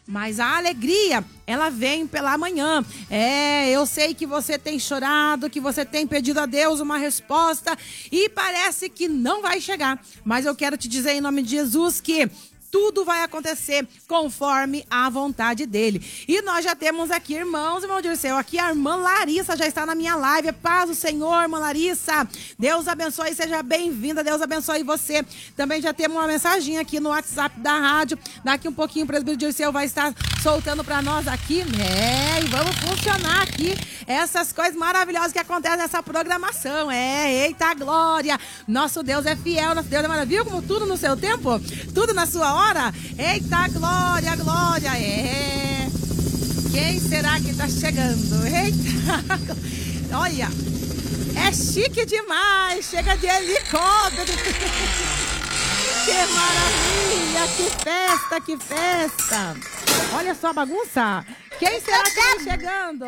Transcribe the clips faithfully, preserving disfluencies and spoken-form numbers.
mas a alegria, ela vem pela manhã. É, eu sei que você tem chorado, que você tem pedido a Deus uma resposta e parece que não vai chegar. Mas eu quero te dizer em nome de Jesus que tudo vai acontecer conforme a vontade dele. E nós já temos aqui, irmãos, irmão Dirceu, aqui a irmã Larissa já está na minha live. Paz do Senhor, irmã Larissa. Deus abençoe, seja bem-vinda. Deus abençoe você. Também já temos uma mensagem aqui no WhatsApp da rádio. Daqui um pouquinho o presbítero Dirceu vai estar soltando para nós aqui. É, e vamos funcionar aqui essas coisas maravilhosas que acontecem nessa programação. É, eita glória. Nosso Deus é fiel, nosso Deus é maravilhoso. Viu como tudo no seu tempo? Tudo na sua hora. Eita, glória, glória, é. Quem será que tá chegando? Eita, olha, é chique demais, chega de helicóptero. Que maravilha, que festa, que festa. Olha só a bagunça. Quem será que tá chegando?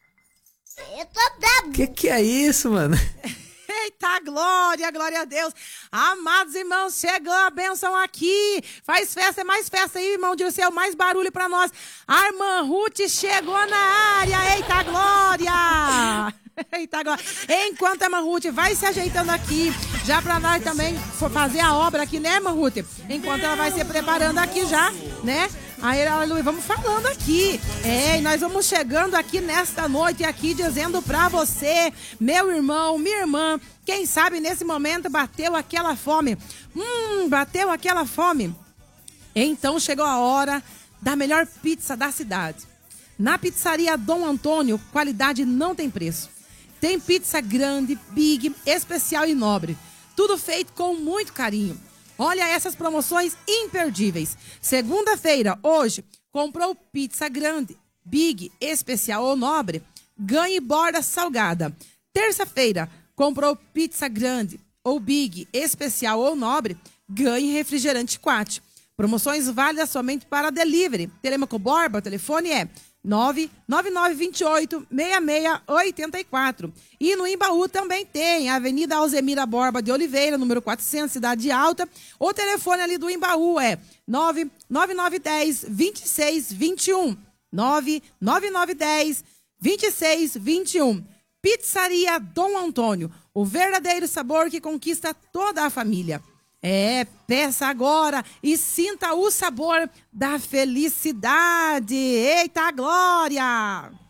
Eu tô dando. Que que é isso, mano? Eita, glória, glória a Deus. Amados irmãos, chegou a bênção aqui. Faz festa, mais festa aí, irmão Dirceu, mais barulho pra nós. A irmã Ruth chegou na área. Eita, glória. Eita, glória. Enquanto a irmã Ruth vai se ajeitando aqui, já pra nós também fazer a obra aqui, né, irmã Ruth? Enquanto ela vai se preparando aqui já, né? Aí, aleluia, vamos falando aqui. É, e nós vamos chegando aqui nesta noite, aqui dizendo pra você, meu irmão, minha irmã, quem sabe nesse momento bateu aquela fome. Hum, bateu aquela fome. Então chegou a hora da melhor pizza da cidade. Na pizzaria Dom Antônio, qualidade não tem preço. Tem pizza grande, big, especial e nobre. Tudo feito com muito carinho. Olha essas promoções imperdíveis. Segunda-feira, hoje, comprou pizza grande, big, especial ou nobre, ganhe borda salgada. Terça-feira, comprou pizza grande ou big, especial ou nobre, ganhe refrigerante quatro. Promoções válidas somente para delivery. Telemaco Borba, o telefone é nove nove nove dois oito, seis seis oito quatro. E no Imbaú também tem a Avenida Alzemira Borba de Oliveira, número quatrocentos, Cidade Alta. O telefone ali do Imbaú é nove nove nove um zero, dois seis dois um. nove nove nove um zero, dois seis dois um. Pizzaria Dom Antônio, o verdadeiro sabor que conquista toda a família. É, peça agora e sinta o sabor da felicidade. Eita, glória!